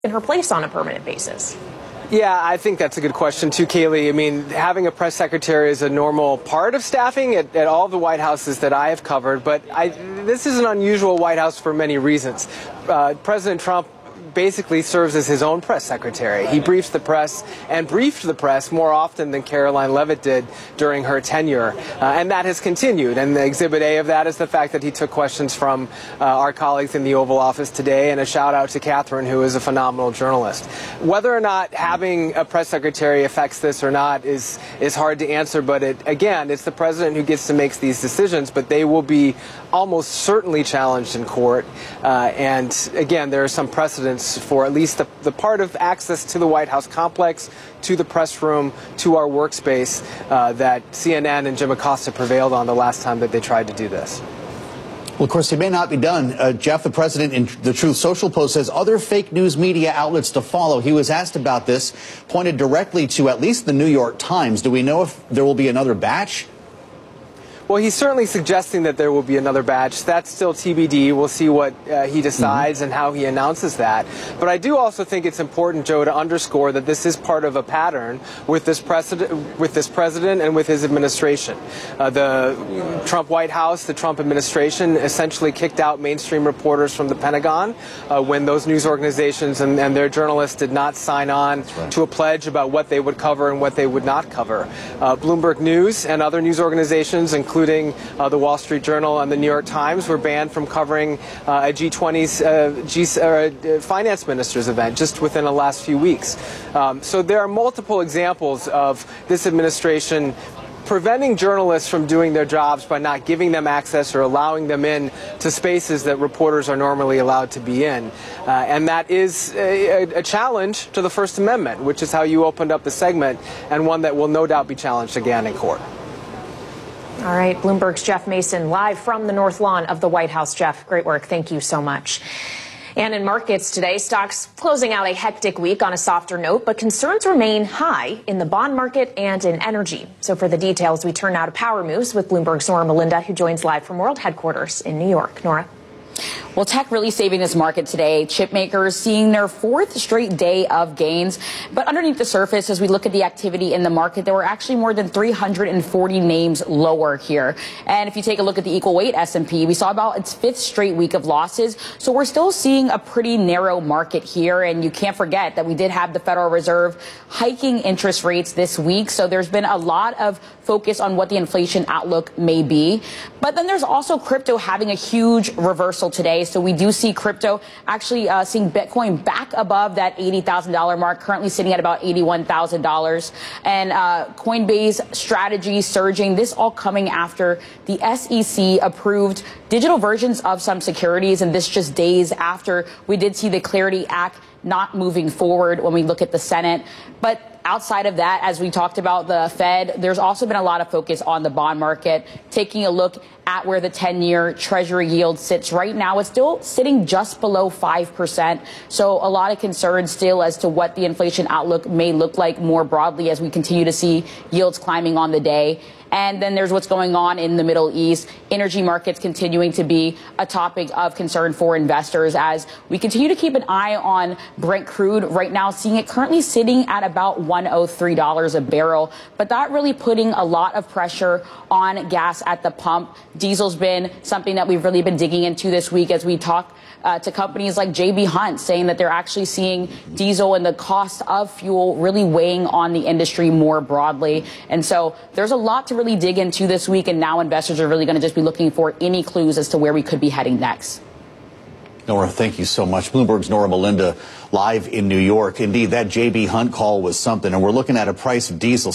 in her place on a permanent basis? Yeah, I think that's a good question, too, Kaylee. I mean, having a press secretary is a normal part of staffing at all the White Houses that I have covered. But this is an unusual White House for many reasons. President Trump basically serves as his own press secretary. He briefs the press and briefed the press more often than Caroline Leavitt did during her tenure. And that has continued. And the Exhibit A of that is the fact that he took questions from our colleagues in the Oval Office today. And a shout out to Catherine, who is a phenomenal journalist. Whether or not having a press secretary affects this or not is hard to answer. But again, it's the president who gets to make these decisions. But they will be almost certainly challenged in court. And again, there are some precedents for at least the part of access to the White House complex, to the press room, to our workspace that CNN and Jim Acosta prevailed on the last time that they tried to do this. Well, of course, it may not be done. Jeff, the president in the Truth Social post says other fake news media outlets to follow. He was asked about this, pointed directly to at least the New York Times. Do we know if there will be another batch? Well, he's certainly suggesting that there will be another batch. That's still TBD. We'll see what he decides and how he announces that. But I do also think it's important, Joe, to underscore that this is part of a pattern with this president and with his administration. The Trump White House, the Trump administration, essentially kicked out mainstream reporters from the Pentagon when those news organizations and their journalists did not sign on to a pledge about what they would cover and what they would not cover. Bloomberg News and other news organizations, including the Wall Street Journal and the New York Times, were banned from covering a G20's finance ministers event just within the last few weeks. So there are multiple examples of this administration preventing journalists from doing their jobs by not giving them access or allowing them in to spaces that reporters are normally allowed to be in. And that is a challenge to the First Amendment, which is how you opened up the segment, and one that will no doubt be challenged again in court. All right, Bloomberg's Jeff Mason live from the North Lawn of the White House. Jeff, great work. Thank you so much. And in markets today, stocks closing out a hectic week on a softer note, but concerns remain high in the bond market and in energy. So for the details, we turn now to Power Moves with Bloomberg's Nora Melinda, who joins live from World Headquarters in New York. Nora. Well, tech really saving this market today. Chip makers seeing their fourth straight day of gains. But underneath the surface, as we look at the activity in the market, there were actually more than 340 names lower here. And if you take a look at the equal weight S&P, we saw about its fifth straight week of losses. So we're still seeing a pretty narrow market here. And you can't forget that we did have the Federal Reserve hiking interest rates this week. So there's been a lot of focus on what the inflation outlook may be. But then there's also crypto having a huge reversal today. So we do see crypto actually seeing Bitcoin back above that $80,000 mark, currently sitting at about $81,000. And Coinbase strategy surging, this all coming after the SEC approved digital versions of some securities. And this just days after we did see the Clarity Act not moving forward when we look at the Senate. But outside of that, as we talked about the Fed, there's also been a lot of focus on the bond market. Taking a look at where the 10-year Treasury yield sits right now, it's still sitting just below 5%. So a lot of concern still as to what the inflation outlook may look like more broadly as we continue to see yields climbing on the day. And then there's what's going on in the Middle East. Energy markets continuing to be a topic of concern for investors as we continue to keep an eye on Brent crude right now, seeing it currently sitting at about $103 a barrel. But that really putting a lot of pressure on gas at the pump. Diesel's been something that we've really been digging into this week as we talk to companies like J.B. Hunt, saying that they're actually seeing diesel and the cost of fuel really weighing on the industry more broadly. And so there's a lot to really dig into this week, and now investors are really going to just be looking for any clues as to where we could be heading next. Nora, thank you so much. Bloomberg's Nora Melinda live in New York. Indeed, that J.B. Hunt call was something, and we're looking at a price of diesel,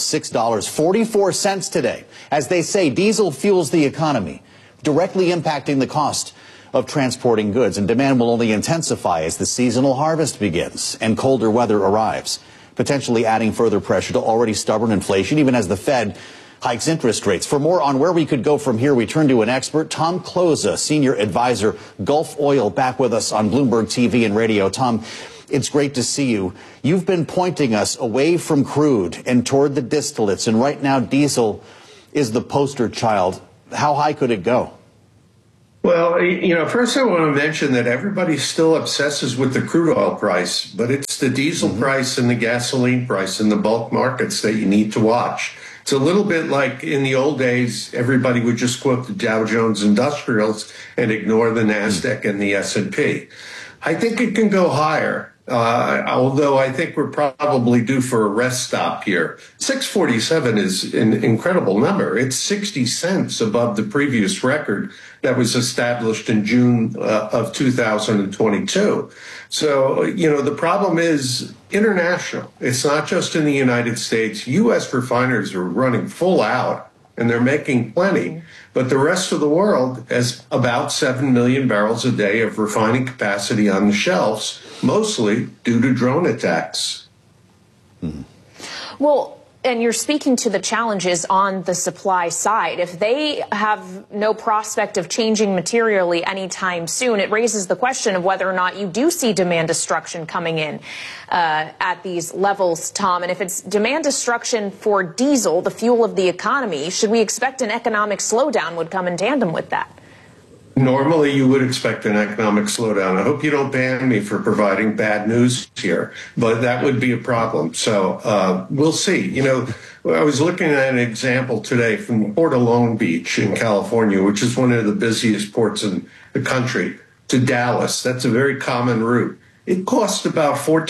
$6.44 today. As they say, diesel fuels the economy, directly impacting the cost of transporting goods, and demand will only intensify as the seasonal harvest begins and colder weather arrives, potentially adding further pressure to already stubborn inflation, even as the Fed hikes interest rates. For more on where we could go from here, we turn to an expert, Tom Kloza, senior advisor, Gulf Oil, back with us on Bloomberg TV and radio. Tom, it's great to see you. You've been pointing us away from crude and toward the distillates, and right now diesel is the poster child. How high could it go? Well, first I want to mention that everybody still obsesses with the crude oil price, but it's the diesel price and the gasoline price in the bulk markets that you need to watch. It's a little bit like in the old days, everybody would just quote the Dow Jones Industrials and ignore the NASDAQ and the S&P. I think it can go higher. Although I think we're probably due for a rest stop here. 647 is an incredible number. It's 60 cents above the previous record that was established in June of 2022. So, the problem is international. It's not just in the United States. U.S. refiners are running full out and they're making plenty. But the rest of the world has about 7 million barrels a day of refining capacity on the shelves, mostly due to drone attacks. Well, and you're speaking to the challenges on the supply side. If they have no prospect of changing materially anytime soon, it raises the question of whether or not you do see demand destruction coming in at these levels, Tom. And if it's demand destruction for diesel, the fuel of the economy, should we expect an economic slowdown would come in tandem with that? Normally, you would expect an economic slowdown. I hope you don't ban me for providing bad news here, but that would be a problem. So we'll see. I was looking at an example today from Port of Long Beach in California, which is one of the busiest ports in the country, to Dallas. That's a very common route. It costs about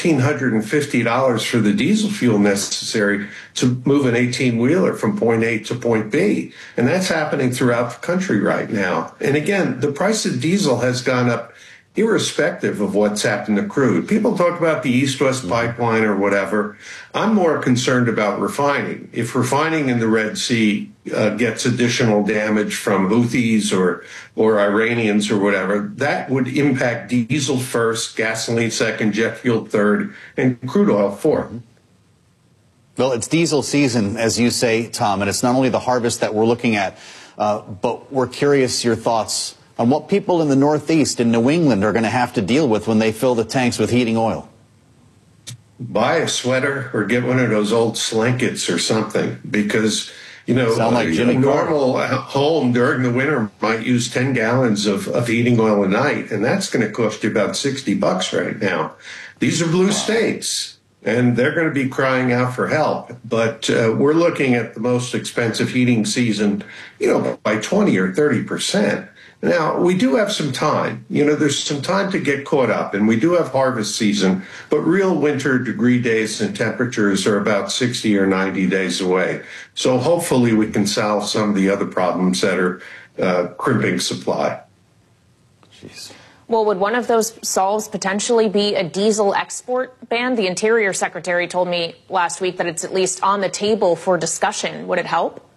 $1,450 for the diesel fuel necessary to move an 18-wheeler from point A to point B. And that's happening throughout the country right now. And again, the price of diesel has gone up irrespective of what's happened to crude. People talk about the East-West pipeline or whatever. I'm more concerned about refining. If refining in the Red Sea gets additional damage from Houthis or Iranians or whatever, that would impact diesel first, gasoline second, jet fuel third, and crude oil fourth. Well, it's diesel season, as you say, Tom, and it's not only the harvest that we're looking at, but we're curious your thoughts on what people in the Northeast and New England are going to have to deal with when they fill the tanks with heating oil. Buy a sweater or get one of those old slankets or something, because Sound like a normal home during the winter might use 10 gallons of heating oil a night, and that's going to cost you about $60 right now. These are blue states, and they're going to be crying out for help. But we're looking at the most expensive heating season, by 20 or 30%. Now, we do have some time. There's some time to get caught up, and we do have harvest season, but real winter degree days and temperatures are about 60 or 90 days away. So hopefully we can solve some of the other problems that are crimping supply. Jeez. Well, would one of those solves potentially be a diesel export ban? The Interior Secretary told me last week that it's at least on the table for discussion. Would it help?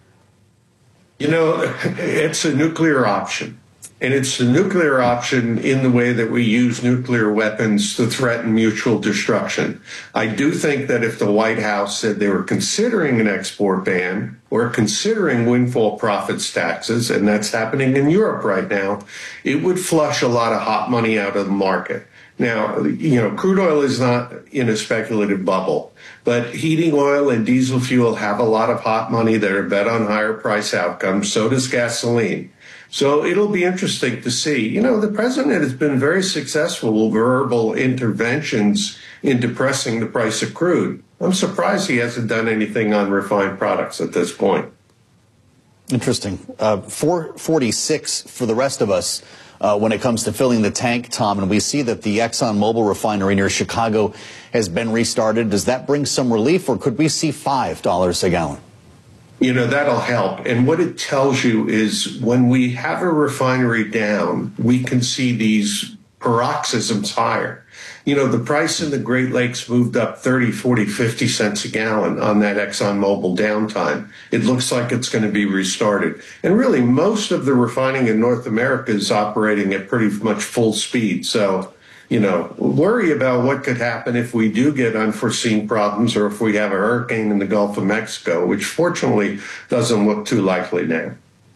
It's a nuclear option. And it's the nuclear option in the way that we use nuclear weapons to threaten mutual destruction. I do think that if the White House said they were considering an export ban or considering windfall profits taxes, and that's happening in Europe right now, it would flush a lot of hot money out of the market. Now, crude oil is not in a speculative bubble, but heating oil and diesel fuel have a lot of hot money that are bet on higher price outcomes. So does gasoline. So it'll be interesting to see. The president has been very successful with verbal interventions in depressing the price of crude. I'm surprised he hasn't done anything on refined products at this point. Interesting. 446 for the rest of us when it comes to filling the tank, Tom, and we see that the ExxonMobil refinery near Chicago has been restarted. Does that bring some relief, or could we see $5 a gallon? That'll help. And what it tells you is when we have a refinery down, we can see these paroxysms higher. The price in the Great Lakes moved up 30, 40, 50 cents a gallon on that ExxonMobil downtime. It looks like it's going to be restarted. And really, most of the refining in North America is operating at pretty much full speed. So, worry about what could happen if we do get unforeseen problems or if we have a hurricane in the Gulf of Mexico, which fortunately doesn't look too likely now.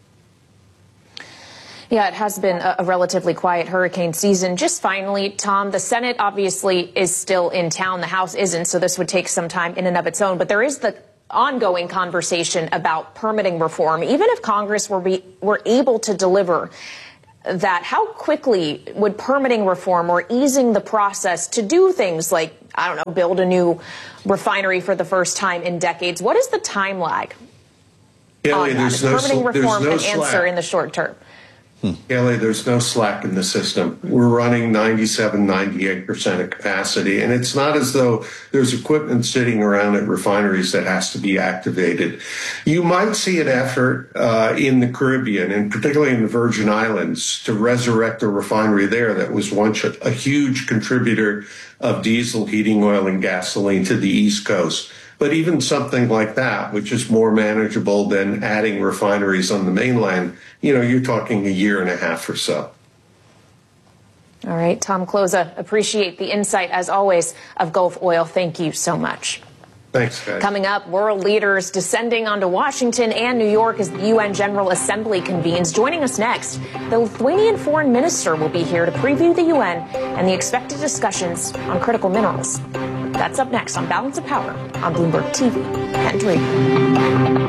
Yeah, it has been a relatively quiet hurricane season. Just finally, Tom, the Senate obviously is still in town. The House isn't, so this would take some time in and of its own. But there is the ongoing conversation about permitting reform. Even if Congress were able to deliver that, how quickly would permitting reform or easing the process to do things like, I don't know, build a new refinery for the first time in decades? What is the time lag? Kelly, Permitting reform an answer slack in the short term. Kelly, there's no slack in the system. We're running 97, 98% of capacity, and it's not as though there's equipment sitting around at refineries that has to be activated. You might see an effort in the Caribbean, and particularly in the Virgin Islands, to resurrect a refinery there that was once a huge contributor of diesel, heating oil, and gasoline to the East Coast. But even something like that, which is more manageable than adding refineries on the mainland, you're talking a year and a half or so. All right, Tom Kloza, appreciate the insight, as always, of Gulf Oil. Thank you so much. Thanks, guys. Coming up, world leaders descending onto Washington and New York as the UN General Assembly convenes. Joining us next, the Lithuanian foreign minister will be here to preview the UN and the expected discussions on critical minerals. That's up next on Balance of Power on Bloomberg TV and Radio.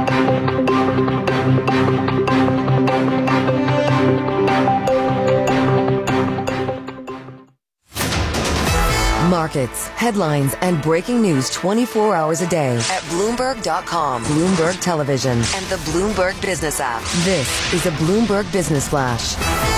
Markets, headlines, and breaking news 24 hours a day at Bloomberg.com, Bloomberg Television, and the Bloomberg Business app. This is a Bloomberg Business Flash.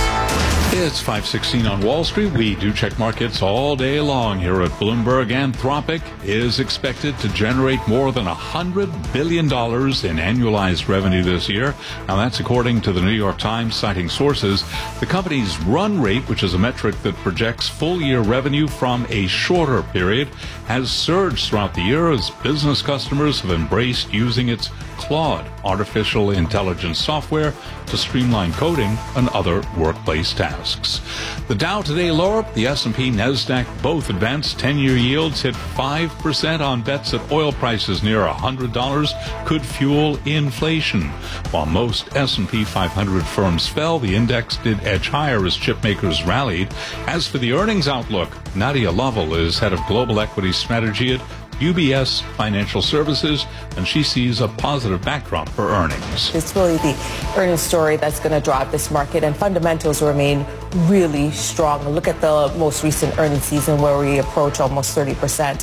It's 5:16 on Wall Street. We do check markets all day long here at Bloomberg. Anthropic is expected to generate more than $100 billion in annualized revenue this year. Now, that's according to the New York Times, citing sources. The company's run rate, which is a metric that projects full-year revenue from a shorter period, has surged throughout the year as business customers have embraced using its Claude artificial intelligence software to streamline coding and other workplace tasks. The Dow today lower, the S&P, NASDAQ both advanced. 10-year yields hit 5% on bets that oil prices near $100 could fuel inflation. While most S&P 500 firms fell, the index did edge higher as chip makers rallied. As for the earnings outlook, Nadia Lovell is head of global equity strategy at UBS Financial Services, and she sees a positive backdrop for earnings. It's really the earnings story that's going to drive this market, and fundamentals remain really strong. Look at the most recent earnings season where we approach almost 30%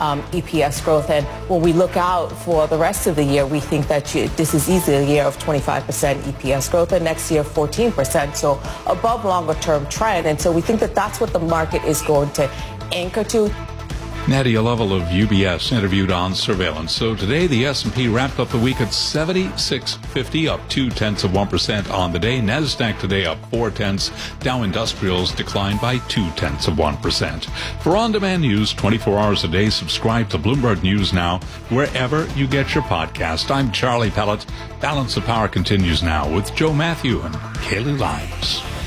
EPS growth. And when we look out for the rest of the year, we think that this is easily a year of 25% EPS growth, and next year 14%, so above longer-term trend. And so we think that that's what the market is going to anchor to. Nadia Lovell of UBS interviewed on surveillance. So today the S&P wrapped up the week at 7650, up 0.2% on the day. NASDAQ today up 0.4. Dow Industrials declined by 0.2%. For on-demand news 24 hours a day, subscribe to Bloomberg News Now wherever you get your podcast. I'm Charlie Pellet. Balance of Power continues now with Joe Matthew and Kaylee Limes.